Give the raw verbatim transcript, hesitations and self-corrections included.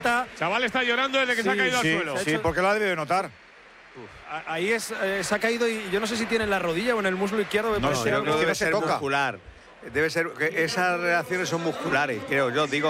Chaval está llorando desde que sí, se ha caído sí, al suelo. Sí, porque lo ha debido notar. Ahí es, eh, se ha caído y yo no sé si tiene en la rodilla o en el muslo izquierdo. Me No, parece yo algo creo que debe no se ser toca. muscular. Debe ser que esas reacciones son musculares, creo yo. Digo,